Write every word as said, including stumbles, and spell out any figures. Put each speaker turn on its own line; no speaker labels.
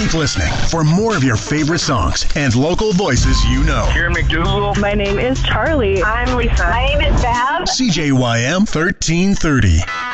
Keep listening for more of your favorite songs and local voices you know.
Karen McDougal.
My name is Charlie.
I'm Lisa.
My name is Bab.
C J Y M thirteen thirty.